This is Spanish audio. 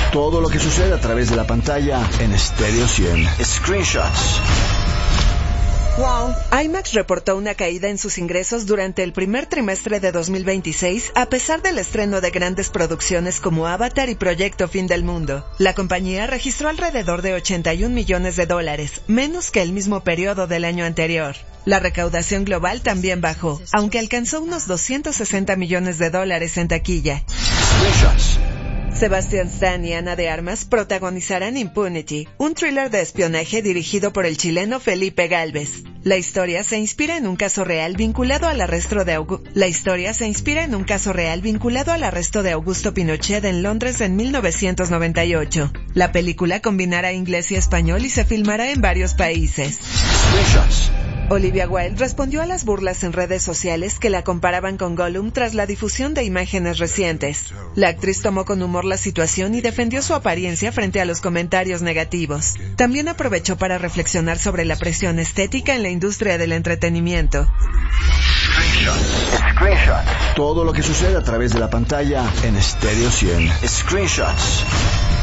Todo lo que sucede a través de la pantalla en Stereo 100. Screenshots. Wow. IMAX reportó una caída en sus ingresos durante el primer trimestre de 2026, a pesar del estreno de grandes producciones como Avatar y Proyecto Fin del Mundo. La compañía registró alrededor de $81 millones, menos que el mismo periodo del año anterior. La recaudación global también bajó, aunque alcanzó unos $260 millones en taquilla. Sebastian Stan y Ana de Armas protagonizarán Impunity, un thriller de espionaje dirigido por el chileno Felipe Gálvez. La historia se inspira en un caso real vinculado al arresto de Augusto Pinochet en Londres en 1998. La película combinará inglés y español y se filmará en varios países. Olivia Wilde respondió a las burlas en redes sociales que la comparaban con Gollum tras la difusión de imágenes recientes. La actriz tomó con humor la situación y defendió su apariencia frente a los comentarios negativos. También aprovechó para reflexionar sobre la presión estética en la industria del entretenimiento. Todo lo que sucede a través de la pantalla en Stereo 100. Screenshots.